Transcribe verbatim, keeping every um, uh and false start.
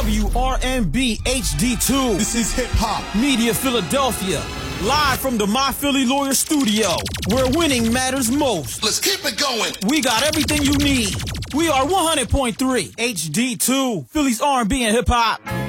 W R N B H D two. This is Hip Hop Media Philadelphia. Live from the My Philly Lawyer studio, where winning matters most. Let's keep it going. We got everything you need. We are one hundred point three H D two, Philly's R and B and hip hop.